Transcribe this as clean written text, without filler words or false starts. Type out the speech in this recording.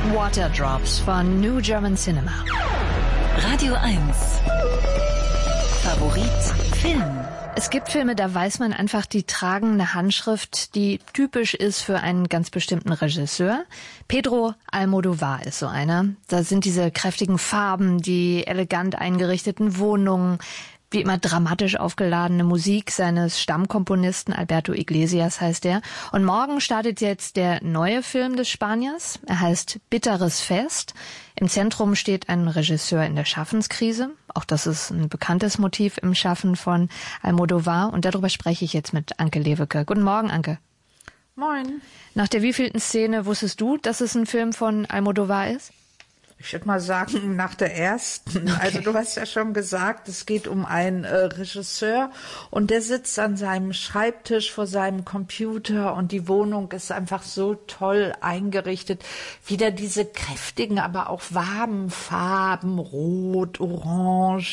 Waterdrops von New German Cinema. Radio 1. Favorit Film. Es gibt Filme, da weiß man einfach, die tragen eine Handschrift, die typisch ist für einen ganz bestimmten Regisseur. Pedro Almodóvar ist so einer. Da sind diese kräftigen Farben, die elegant eingerichteten Wohnungen, wie immer dramatisch aufgeladene Musik seines Stammkomponisten, Alberto Iglesias heißt er. Und morgen startet jetzt der neue Film des Spaniers. Er heißt Bitteres Fest. Im Zentrum steht ein Regisseur in der Schaffenskrise. Auch das ist ein bekanntes Motiv im Schaffen von Almodóvar. Und darüber spreche ich jetzt mit Anke Lewicke. Guten Morgen, Anke. Moin. Nach der wievielten Szene wusstest du, dass es ein Film von Almodóvar ist? Ich würde mal sagen, nach der ersten. Okay. Also du hast ja schon gesagt, es geht um einen Regisseur und der sitzt an seinem Schreibtisch vor seinem Computer und die Wohnung ist einfach so toll eingerichtet. Wieder diese kräftigen, aber auch warmen Farben, rot, orange,